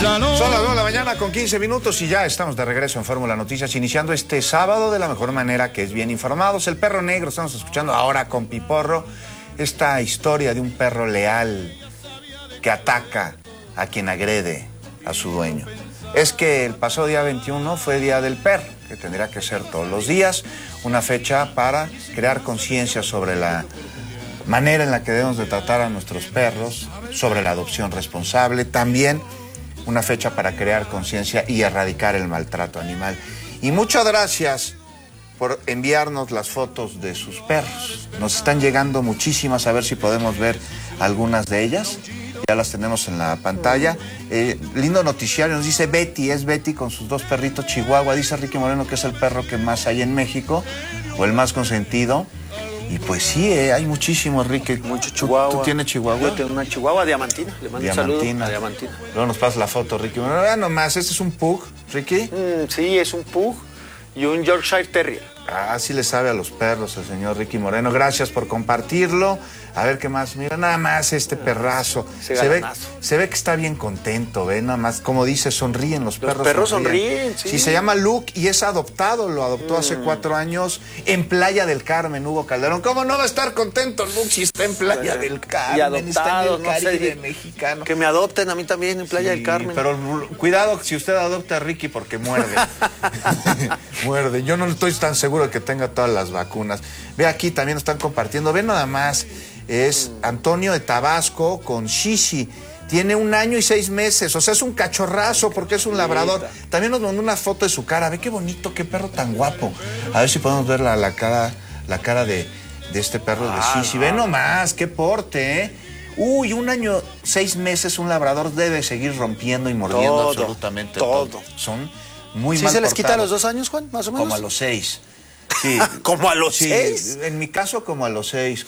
Son las 9 de la mañana con 15 minutos y ya estamos de regreso en Fórmula Noticias, iniciando este sábado de la mejor manera, que es bien informados. El perro negro, estamos escuchando ahora con Piporro esta historia de un perro leal que ataca a quien agrede a su dueño. Es que el pasado día 21 fue Día del Perro, que tendría que ser todos los días, una fecha para crear conciencia sobre la manera en la que debemos de tratar a nuestros perros, sobre la adopción responsable, también una fecha para crear conciencia y erradicar el maltrato animal. Y muchas gracias por enviarnos las fotos de sus perros. Nos están llegando muchísimas, a ver si podemos ver algunas de ellas. Ya las tenemos en la pantalla. Lindo noticiario, nos dice Betty, es Betty con sus dos perritos Chihuahua. Dice Ricky Moreno que es el perro que más hay en México, o el más consentido. Y pues sí, hay muchísimos, Ricky. Mucho Chihuahua. ¿Tú tienes Chihuahua? Yo tengo una Chihuahua diamantina. Le mando un saludo a Diamantina. Luego nos pasa la foto, Ricky. Bueno, vean nomás, este es un pug, Ricky. Sí, es un pug y un Yorkshire Terrier. Ah, sí le sabe a los perros el señor Ricky Moreno. Gracias por compartirlo. A ver qué más. Mira, nada más este perrazo. Se ve que está bien contento, ¿ve? Nada más, como dice, sonríen los perros. Los perros sonríen, sí. Sí, se llama Luke y es adoptado. Lo adoptó hace 4 años en Playa del Carmen, Hugo Calderón. ¿Cómo no va a estar contento Luke si está en Playa del Carmen? Y adoptado, está en el Caribe mexicano. Que me adopten a mí también en Playa del Carmen. Pero cuidado si usted adopta a Ricky porque muerde. Muerde. Yo no estoy tan seguro de que tenga todas las vacunas. Ve aquí, también están compartiendo. Ve nada más. Es Antonio de Tabasco con Shishi. Tiene 1 año y 6 meses. O sea, es un cachorrazo porque es un labrador. También nos mandó una foto de su cara. Ve qué bonito, qué perro tan guapo. A ver si podemos ver la cara de este perro de Shishi. Ve nomás, qué porte, ¿eh? Uy, 1 año, 6 meses, un labrador debe seguir rompiendo y mordiendo absolutamente todo. Son muy mal portados. ¿Sí se les quita a los 2 años, Juan, más o menos? Como a los 6. Sí. ¿Como a los 6? En mi caso, como a los 6.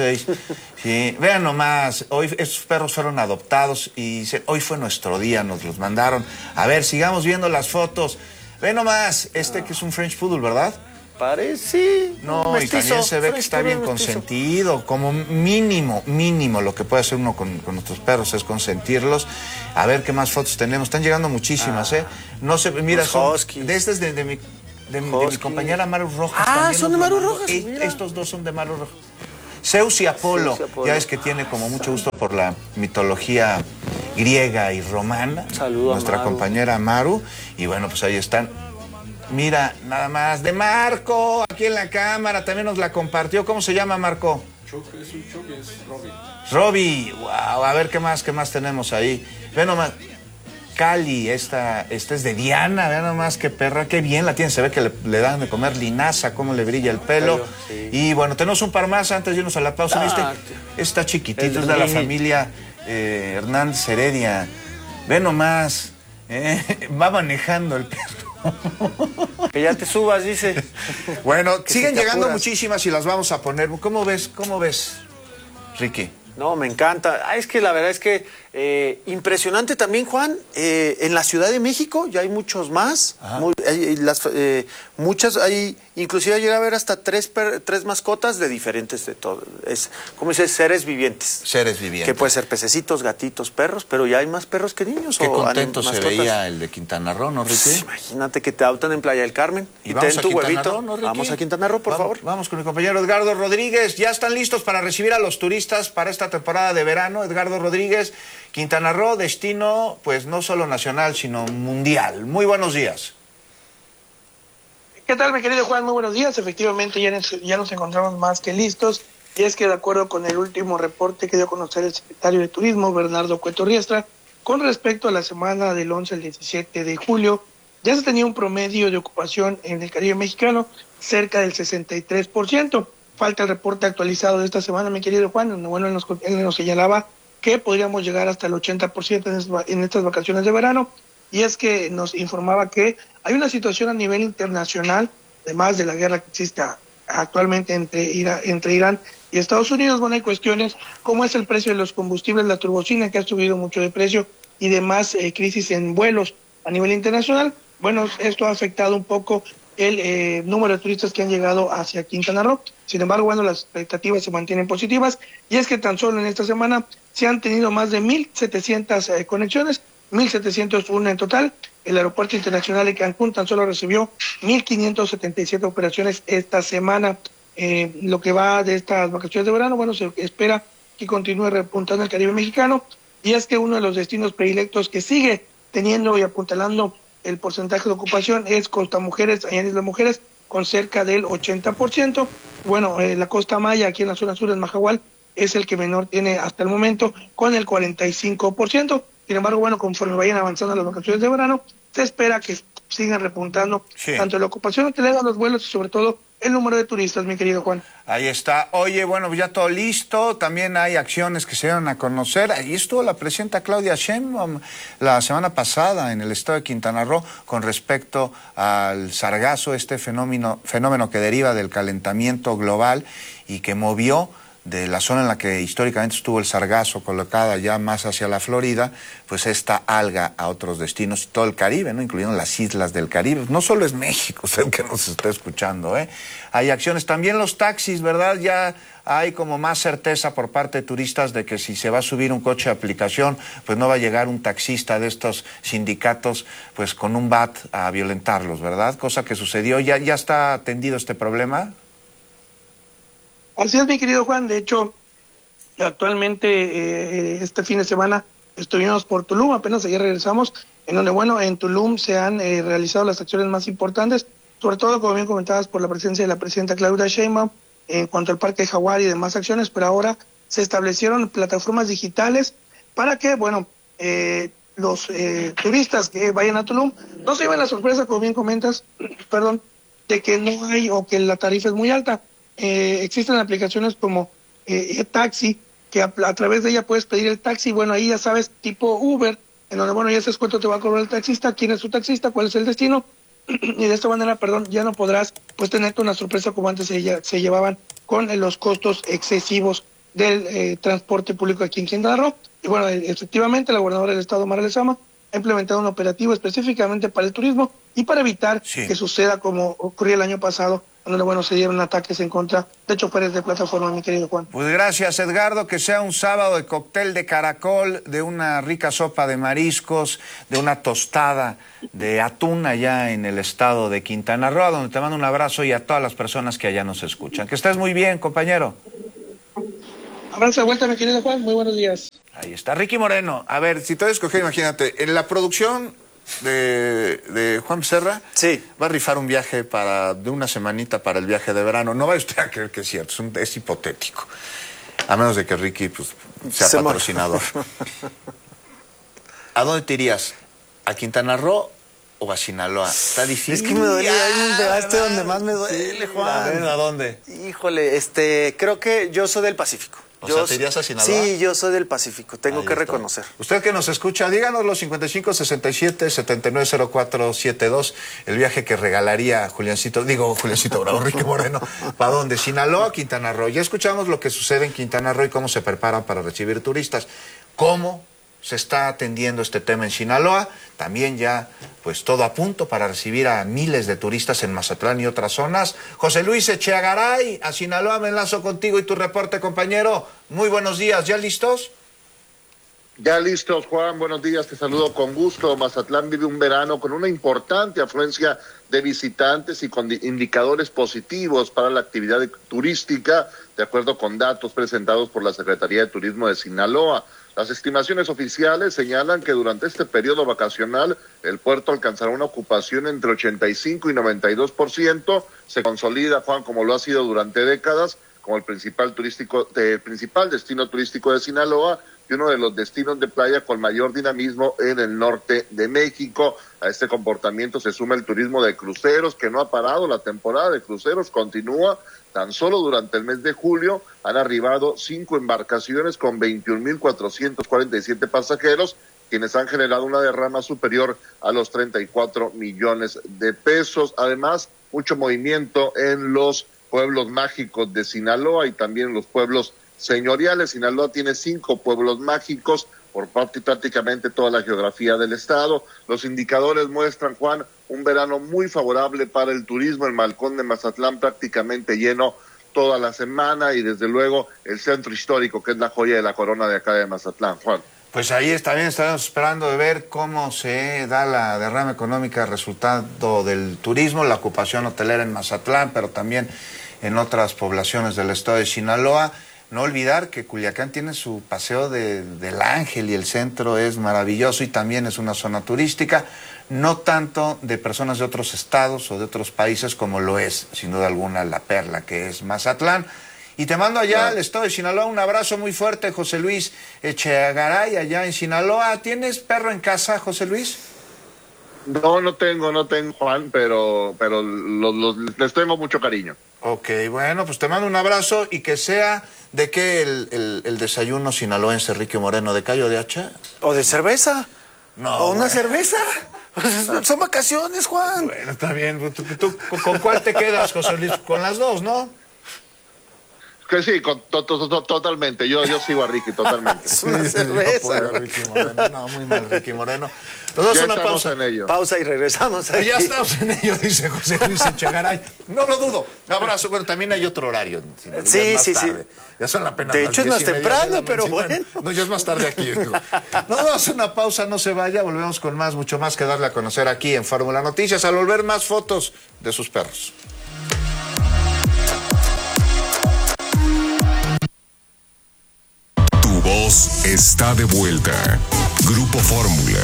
Sí. Vean nomás, hoy estos perros fueron adoptados y hoy fue nuestro día, nos los mandaron. A ver, sigamos viendo las fotos. Ve nomás, que es un French Poodle, ¿verdad? Parece. No, mestizo, y también se ve que está bien consentido. Como mínimo, lo que puede hacer uno con nuestros perros es consentirlos. A ver qué más fotos tenemos. Están llegando muchísimas, ¿eh? No sé, mira, son este es de mi compañera Maru Rojas. Son de Maru Rojas. Estos dos son de Maru Rojas. Zeus y Apolo. Ya ves que tiene como mucho gusto por la mitología griega y romana. Saludos nuestra compañera Maru. Y bueno, pues ahí están. Mira, nada más, de Marco, aquí en la cámara, también nos la compartió. ¿Cómo se llama, Marco? Choque, es Robbie. Robbie, wow, a ver qué más tenemos ahí. Ve nomás, Cali, esta es de Diana, ve nomás qué perra, qué bien la tiene. Se ve que le dan de comer linaza, cómo le brilla el pelo. Sí. Y bueno, tenemos un par más antes de irnos a la pausa. ¿Viste? Está chiquitito, es de la familia Hernández Heredia. Ve nomás, va manejando el perro. Que ya te subas, dice. Bueno, siguen llegando muchísimas y las vamos a poner. ¿Cómo ves, Ricky? No, me encanta. Es que la verdad es que impresionante también, Juan. En la Ciudad de México ya hay muchos más. Muchas, inclusive llega a haber hasta tres mascotas de diferentes de todo. ¿Cómo dice? Seres vivientes. Seres vivientes. Que puede ser pececitos, gatitos, perros, pero ya hay más perros que niños. Qué contento se veía el de Quintana Roo, ¿no, Ricky? Pues, imagínate que te adoptan en Playa del Carmen y te den tu huevito. ¿No, vamos a Quintana Roo, por favor. Vamos con mi compañero Edgardo Rodríguez. Ya están listos para recibir a los turistas para esta temporada de verano. Edgardo Rodríguez, Quintana Roo, destino pues no solo nacional, sino mundial. Muy buenos días. ¿Qué tal, mi querido Juan? Muy buenos días. Efectivamente, ya nos encontramos más que listos. Y es que de acuerdo con el último reporte que dio a conocer el secretario de Turismo, Bernardo Cueto Riestra, con respecto a la semana del 11 al 17 de julio, ya se tenía un promedio de ocupación en el Caribe mexicano cerca del 63%. Falta el reporte actualizado de esta semana, mi querido Juan, donde bueno, él nos señalaba que podríamos llegar hasta el 80% en estas vacaciones de verano. Y es que nos informaba que hay una situación a nivel internacional, además de la guerra que existe actualmente entre Irán y Estados Unidos. Bueno, hay cuestiones como es el precio de los combustibles, la turbocina que ha subido mucho de precio y demás crisis en vuelos a nivel internacional. Bueno, esto ha afectado un poco el número de turistas que han llegado hacia Quintana Roo. Sin embargo, bueno, las expectativas se mantienen positivas y es que tan solo en esta semana se han tenido más de 1,700 conexiones 1.701 en total. El Aeropuerto Internacional de Cancún tan solo recibió 1.577 operaciones esta semana. Lo que va de estas vacaciones de verano, bueno, se espera que continúe repuntando el Caribe mexicano, y es que uno de los destinos predilectos que sigue teniendo y apuntalando el porcentaje de ocupación es Costa Mujeres, allá en Isla Mujeres, con cerca del 80%. Bueno, la Costa Maya, aquí en la zona sur, en Majahual, es el que menor tiene hasta el momento, con el 45%. Sin embargo, bueno, conforme vayan avanzando las vacaciones de verano, se espera que sigan repuntando tanto la ocupación hotelera, los vuelos y sobre todo el número de turistas, mi querido Juan. Ahí está. Oye, bueno, ya todo listo. También hay acciones que se dieron a conocer. Ahí estuvo la presidenta Claudia Sheinbaum la semana pasada en el estado de Quintana Roo con respecto al sargazo, este fenómeno que deriva del calentamiento global y que movió de la zona en la que históricamente estuvo el sargazo, colocada ya más hacia la Florida, pues esta alga a otros destinos y todo el Caribe, ¿no? Incluyendo las islas del Caribe. No solo es México, usted que nos está escuchando, ¿eh? Hay acciones. También los taxis, ¿verdad? Ya hay como más certeza por parte de turistas de que si se va a subir un coche de aplicación, pues no va a llegar un taxista de estos sindicatos pues con un bat a violentarlos, ¿verdad? Cosa que sucedió. ¿Ya está atendido este problema? Así es, mi querido Juan. De hecho, actualmente este fin de semana estuvimos por Tulum, apenas ayer regresamos, en donde, bueno, en Tulum se han realizado las acciones más importantes, sobre todo, como bien comentabas, por la presencia de la presidenta Claudia Sheinbaum, en cuanto al Parque Jaguar y demás acciones, pero ahora se establecieron plataformas digitales para que, bueno, los turistas que vayan a Tulum no se lleven la sorpresa, como bien comentas, perdón, de que no hay o que la tarifa es muy alta. Existen aplicaciones como Taxi, que a través de ella puedes pedir el taxi. Bueno, ahí ya sabes, tipo Uber, en donde, bueno, ya sabes cuánto te va a cobrar el taxista, quién es su taxista, cuál es el destino, y de esta manera, ya no podrás pues tenerte una sorpresa como antes se llevaban con los costos excesivos del transporte público aquí en Quintana Roo. Y bueno, efectivamente, la gobernadora del estado, Mara Lezama, ha implementado un operativo específicamente para el turismo y para evitar que suceda como ocurrió el año pasado, donde, bueno, se dieron ataques en contra de choferes de plataforma, mi querido Juan. Pues gracias, Edgardo, que sea un sábado de cóctel de caracol, de una rica sopa de mariscos, de una tostada de atún allá en el estado de Quintana Roo, donde te mando un abrazo, y a todas las personas que allá nos escuchan. Que estés muy bien, compañero. Abrazo de vuelta, mi querido Juan, muy buenos días. Ahí está, Ricky Moreno. A ver, si te voy a escoger, imagínate, en la producción de Juan Becerra, va a rifar un viaje de una semanita para el viaje de verano. No vaya usted a creer que es cierto, es hipotético. A menos de que Ricky pues, sea patrocinador. ¿A dónde te irías? ¿A Quintana Roo o a Sinaloa? Está difícil. Es que me duele, ahí me pegaste donde más me duele, Juan. A ver, ¿a dónde? Híjole, creo que yo soy del Pacífico. O sea, ¿te irías a Sinaloa? Sí, yo soy del Pacífico, tengo que reconocer. Usted que nos escucha, díganoslo, 5567-790472, el viaje que regalaría Juliancito Bravo, Ricky Moreno, ¿para dónde? ¿Sinaloa o Quintana Roo? Ya escuchamos lo que sucede en Quintana Roo y cómo se preparan para recibir turistas. ¿Cómo se está atendiendo este tema en Sinaloa? También ya, pues todo a punto para recibir a miles de turistas en Mazatlán y otras zonas. José Luis Echeagaray, a Sinaloa me enlazo contigo y tu reporte, compañero. Muy buenos días, ¿ya listos? Ya listos, Juan, buenos días, te saludo con gusto. Mazatlán vive un verano con una importante afluencia de visitantes y con indicadores positivos para la actividad turística, de acuerdo con datos presentados por la Secretaría de Turismo de Sinaloa. Las estimaciones oficiales señalan que durante este periodo vacacional el puerto alcanzará una ocupación entre 85 y 92%. Se consolida, Juan, como lo ha sido durante décadas, como el principal destino turístico de Sinaloa y uno de los destinos de playa con mayor dinamismo en el norte de México. A este comportamiento se suma el turismo de cruceros, que no ha parado. La temporada de cruceros continúa. Tan solo durante el mes de julio han arribado 5 embarcaciones con 21,447 pasajeros, quienes han generado una derrama superior a los 34 millones de pesos. Además, mucho movimiento en los pueblos mágicos de Sinaloa y también en los pueblos señoriales. Sinaloa tiene 5 pueblos mágicos por prácticamente toda la geografía del estado. Los indicadores muestran, Juan, un verano muy favorable para el turismo. El Malecón de Mazatlán prácticamente lleno toda la semana y desde luego el centro histórico, que es la joya de la corona de acá de Mazatlán, Juan. Pues ahí también estaremos esperando de ver cómo se da la derrama económica resultado del turismo, la ocupación hotelera en Mazatlán, pero también en otras poblaciones del estado de Sinaloa. No olvidar que Culiacán tiene su paseo del Ángel y el centro es maravilloso y también es una zona turística, no tanto de personas de otros estados o de otros países como lo es, sin duda alguna, la perla que es Mazatlán. Y te mando allá al estado de Sinaloa un abrazo muy fuerte, José Luis Echegaray, allá en Sinaloa. ¿Tienes perro en casa, José Luis? No tengo, Juan, pero les tengo mucho cariño. Ok, bueno, pues te mando un abrazo y que sea de qué el desayuno sinaloense, Enrique Moreno, ¿de callo de hacha? ¿O de cerveza? No. ¿O una cerveza? Son vacaciones, Juan. Bueno, está bien. ¿Tú con cuál te quedas, José Luis? Con las dos, ¿no? Que sí, totalmente. Yo sigo a Ricky, totalmente. Es una cerveza. No, Ricky Moreno. No, muy mal, Ricky Moreno. Nosotros Ya una pausa. en ello. Pausa y regresamos. Aquí. Ya estamos en ello, dice José Luis Echegaray. No lo dudo. Abrazo. Bueno, también hay otro horario. Sí. Ya son apenas De las hecho, es más 10:30 de la temprano, noche. pero bueno. No, ya es más tarde aquí. Nos damos una pausa, no se vaya. Volvemos con mucho más que darle a conocer aquí en Fórmula Noticias. Al volver, más fotos de sus perros. Tu voz está de vuelta. Grupo Fórmula.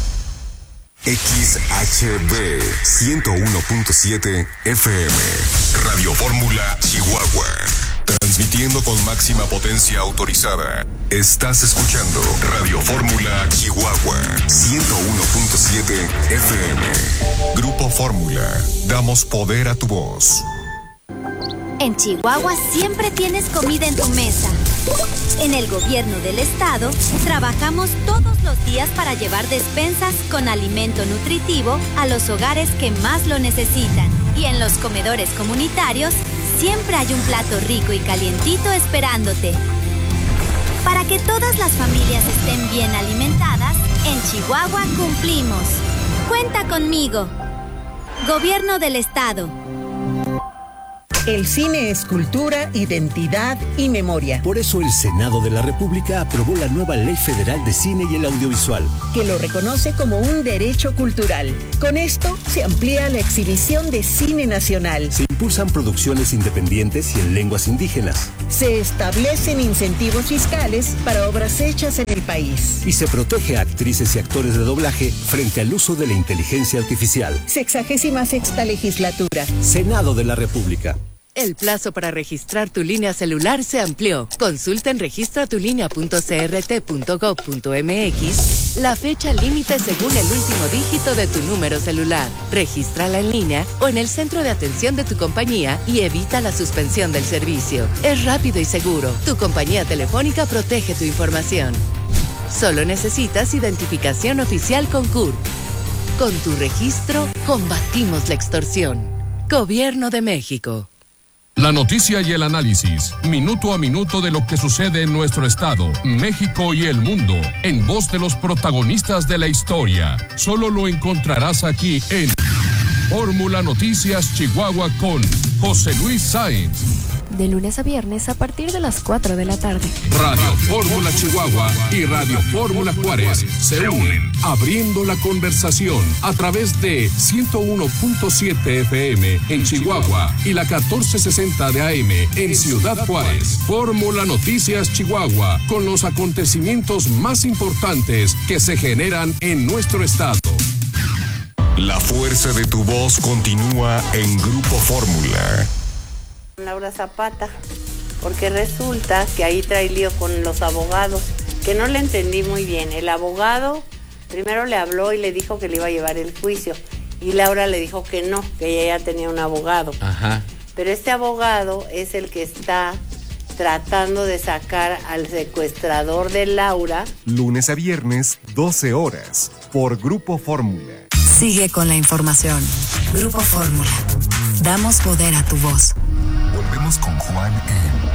XHB 101.7 FM. Radio Fórmula Chihuahua. Transmitiendo con máxima potencia autorizada. Estás escuchando Radio Fórmula Chihuahua 101.7 FM. Grupo Fórmula. Damos poder a tu voz. En Chihuahua siempre tienes comida en tu mesa. En el gobierno del estado, trabajamos todos los días para llevar despensas con alimento nutritivo a los hogares que más lo necesitan. Y en los comedores comunitarios, siempre hay un plato rico y calientito esperándote. Para que todas las familias estén bien alimentadas, en Chihuahua cumplimos. Cuenta conmigo. Gobierno del estado. El cine es cultura, identidad y memoria. Por eso el Senado de la República aprobó la nueva Ley Federal de Cine y el Audiovisual, que lo reconoce como un derecho cultural. Con esto se amplía la exhibición de cine nacional. Se impulsan producciones independientes y en lenguas indígenas. Se establecen incentivos fiscales para obras hechas en el país. Y se protege a actrices y actores de doblaje frente al uso de la inteligencia artificial. 66ª legislatura. Senado de la República. El plazo para registrar tu línea celular se amplió. Consulta en registratulinea.crt.gov.mx la fecha límite según el último dígito de tu número celular. Regístrala en línea o en el centro de atención de tu compañía y evita la suspensión del servicio. Es rápido y seguro. Tu compañía telefónica protege tu información. Solo necesitas identificación oficial con CURP. Con tu registro, combatimos la extorsión. Gobierno de México. La noticia y el análisis, minuto a minuto de lo que sucede en nuestro estado, México y el mundo, en voz de los protagonistas de la historia. Solo lo encontrarás aquí en Fórmula Noticias Chihuahua con José Luis Sáenz. De lunes a viernes a partir de las 4 de la tarde. Radio Fórmula Chihuahua y Radio Fórmula Juárez se unen, abriendo la conversación a través de 101.7 FM en Chihuahua y la 1460 de AM en Ciudad Juárez. Fórmula Noticias Chihuahua, con los acontecimientos más importantes que se generan en nuestro estado. La fuerza de tu voz continúa en Grupo Fórmula. Laura Zapata, porque resulta que ahí trae lío con los abogados, que no le entendí muy bien. El abogado primero le habló y le dijo que le iba a llevar el juicio, y Laura le dijo que no, que ella ya tenía un abogado. Ajá. Pero este abogado es el que está tratando de sacar al secuestrador de Laura. Lunes a viernes, 12 horas, por Grupo Fórmula. Sigue con la información. Grupo Fórmula. Damos poder a tu voz. Volvemos con Juan en